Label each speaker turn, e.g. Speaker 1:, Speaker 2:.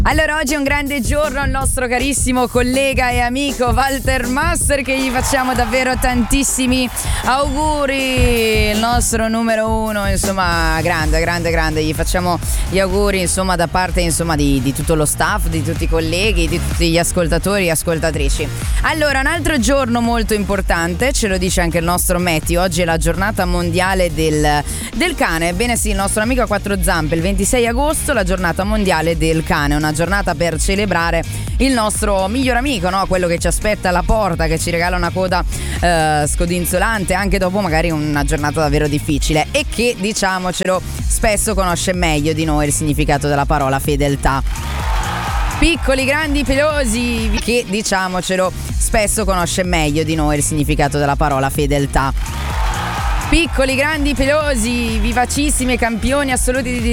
Speaker 1: Allora, oggi è un grande giorno al nostro carissimo collega e amico Walter Master, che gli facciamo davvero tantissimi auguri, il nostro numero uno, insomma, grande, gli facciamo gli auguri, insomma, da parte, insomma, di tutto lo staff, di tutti i colleghi, di tutti gli ascoltatori e ascoltatrici. Allora, un altro giorno molto importante, ce lo dice anche il nostro Matthew, oggi è la giornata mondiale del cane. Ebbene sì, il nostro amico a quattro zampe, il 26 agosto, la giornata mondiale del cane, una giornata per celebrare il nostro miglior amico, no? Quello che ci aspetta alla porta, che ci regala una coda scodinzolante anche dopo magari una giornata davvero difficile, e che, diciamocelo, spesso conosce meglio di noi il significato della parola fedeltà. Piccoli, grandi, pelosi, che, diciamocelo, spesso conosce meglio di noi il significato della parola fedeltà. Piccoli, grandi, pelosi, vivacissimi e campioni assoluti di